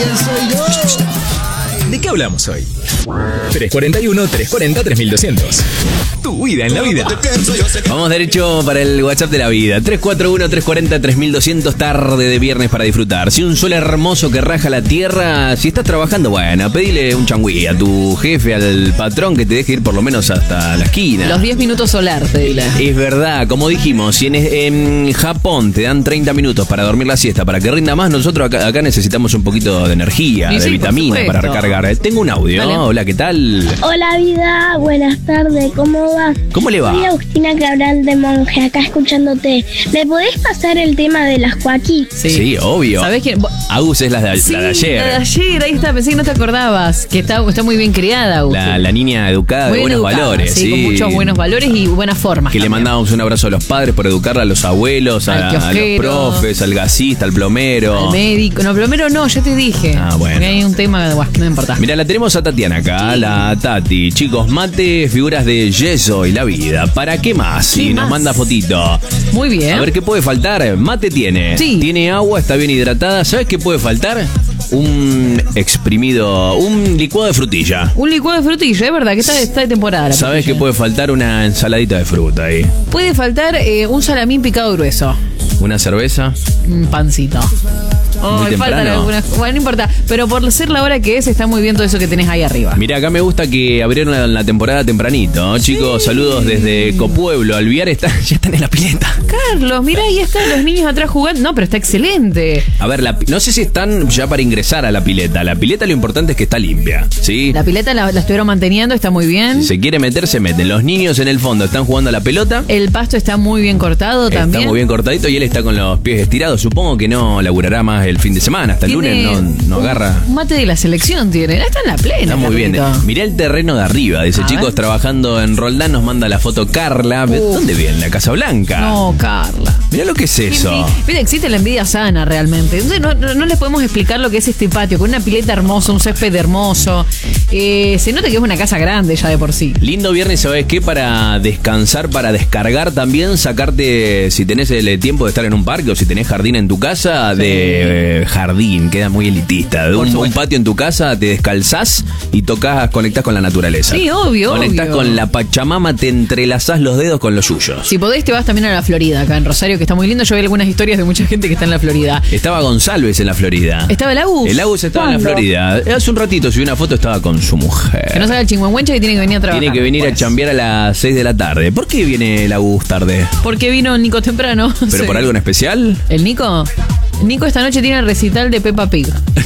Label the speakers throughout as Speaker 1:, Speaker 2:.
Speaker 1: ¿De qué hablamos hoy? 341-340-3200. Tu vida en la vida.
Speaker 2: Vamos derecho para el WhatsApp de la vida. 341-340-3200, tarde de viernes para disfrutar. Si un sol hermoso que raja la tierra, si estás trabajando, bueno, pedile un changüí a tu jefe, al patrón, que te deje ir por lo menos hasta la esquina.
Speaker 3: Los 10 minutos solar, pedile.
Speaker 2: Es verdad, como dijimos, si en Japón te dan 30 minutos para dormir la siesta, para que rinda más, nosotros acá necesitamos un poquito de energía, de vitamina para recargar. Tengo un audio. Dale. Hola, ¿qué tal?
Speaker 4: Hola, vida. Buenas tardes. ¿Cómo va?
Speaker 2: ¿Cómo le va?
Speaker 4: Soy Agustina Cabral de Monje, acá escuchándote. ¿Me podés pasar el tema de las Joaquín?
Speaker 2: Sí, obvio.
Speaker 3: ¿Sabés quién?
Speaker 2: Agus es la de ayer.
Speaker 3: La de ayer, ahí está. Pensé que no te acordabas. Que está muy bien criada, Agus.
Speaker 2: La niña educada, muy de buenos valores.
Speaker 3: Sí, con muchos buenos valores y buenas formas.
Speaker 2: Que también le mandábamos un abrazo a los padres por educarla, a los abuelos, a los profes, al gasista, al plomero.
Speaker 3: Al médico. No, plomero no, ya te dije.
Speaker 2: Ah, bueno.
Speaker 3: Porque hay un tema, no importa.
Speaker 2: Mira, la tenemos a Tatiana acá, la Tati. Chicos, mate, figuras de yeso y la vida. ¿Para qué más? Y nos manda fotito.
Speaker 3: Muy bien.
Speaker 2: A ver, ¿qué puede faltar? Mate tiene.
Speaker 3: Sí.
Speaker 2: Tiene agua, está bien hidratada. ¿Sabes qué puede faltar? Un exprimido, un licuado de frutilla.
Speaker 3: Un licuado de frutilla, es verdad, que está de temporada.
Speaker 2: ¿Sabes qué puede faltar? Una ensaladita de fruta ahí.
Speaker 3: Puede faltar un salamín picado grueso.
Speaker 2: ¿Una cerveza?
Speaker 3: Un pancito. Faltan algunas. Bueno, no importa. Pero por ser la hora que es, está muy bien todo eso que tenés ahí arriba.
Speaker 2: Mira, acá me gusta que abrieron la temporada tempranito, ¿no? Sí. Chicos, saludos desde Copueblo. Alviar ya están en la pileta.
Speaker 3: Carlos, mira, ahí están los niños atrás jugando. No, pero está excelente.
Speaker 2: A ver, no sé si están ya para ingresar a la pileta. La pileta lo importante es que está limpia, ¿sí?
Speaker 3: La pileta la estuvieron manteniendo, está muy bien.
Speaker 2: Si se quiere meter, se meten. Los niños en el fondo están jugando a la pelota.
Speaker 3: El pasto está muy bien cortado también.
Speaker 2: Está muy bien cortadito y él está con los pies estirados. Supongo que no laburará más el fin de semana. Hasta el lunes no agarra.
Speaker 3: Un mate de la selección tiene. Está en la plena.
Speaker 2: Está muy bien. Mirá el terreno de arriba. Dice, chicos, trabajando en Roldán, nos manda la foto Carla. ¿Dónde viene? ¿La Casa Blanca?
Speaker 3: No, Carla.
Speaker 2: Mirá lo que es eso.
Speaker 3: Mira, existe la envidia sana realmente. Entonces no les podemos explicar lo que es este patio, con una pileta hermosa, un césped hermoso. Se nota que es una casa grande ya de por sí.
Speaker 2: Lindo viernes, ¿sabes qué? Para descansar, para descargar también, sacarte, si tenés el tiempo de estar en un parque o si tenés jardín en tu casa, de jardín, queda muy elitista. De un patio en tu casa, te descalzás y conectás con la naturaleza.
Speaker 3: Sí, obvio.
Speaker 2: Conectás con la Pachamama, te entrelazás los dedos con los suyos.
Speaker 3: Si podés, te vas también a la Florida, acá en Rosario, que está muy lindo. Yo vi algunas historias de mucha gente que está en la Florida.
Speaker 2: Estaba González en la Florida.
Speaker 3: ¿Estaba el Agus?
Speaker 2: El Agus estaba en la Florida. Hace un ratito subí una foto, estaba con su mujer.
Speaker 3: Que no salga el chingüengüencha, que tiene que venir a trabajar.
Speaker 2: Tiene que venir a chambear a las 6 de la tarde. ¿Por qué viene el Agus tarde?
Speaker 3: Porque vino el Nico temprano.
Speaker 2: ¿Pero por algo en especial?
Speaker 3: ¿El Nico? Nico esta noche tiene el recital de Peppa Pig.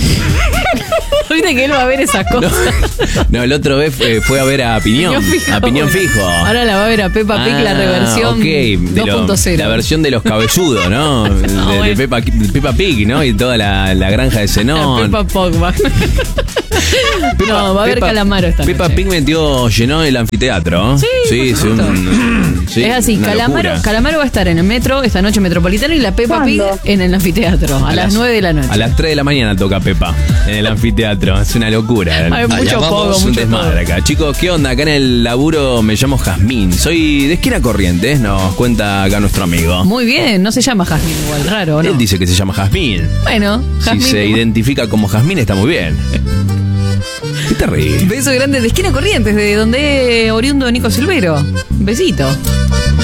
Speaker 3: Viste que él va a ver esas cosas.
Speaker 2: No, el otro vez fue a ver a Piñón. A Piñón Fijo.
Speaker 3: Ahora la va a ver a Peppa Pig, la reversión 2.0.
Speaker 2: La versión de los cabezudos, ¿no? De Peppa Pig, ¿no? Y toda la granja de Zenón.
Speaker 3: Peppa Pogba. No, va a haber Calamaro esta
Speaker 2: Peppa Pig llenó el anfiteatro.
Speaker 3: Sí.
Speaker 2: Sí,
Speaker 3: es así, Calamaro va a estar en el metro esta noche metropolitano y la Peppa Pig en el anfiteatro a las 9 de la noche.
Speaker 2: A las 3 de la mañana toca Peppa en el anfiteatro. Es una locura.
Speaker 3: Hay mucho poco,
Speaker 2: mucho desmadre acá. Chicos, ¿qué onda? Acá en el laburo me llamo Jazmín. Soy de esquina Corrientes, nos cuenta acá nuestro amigo.
Speaker 3: Muy bien, no se llama Jazmín igual, raro, ¿no?
Speaker 2: Él dice que se llama Jazmín.
Speaker 3: Bueno, Jazmín.
Speaker 2: Si se identifica como Jazmín está muy bien. ¿Qué te ríes?
Speaker 3: Beso grande de esquina Corrientes, de donde oriundo Nico Silvero. Besito.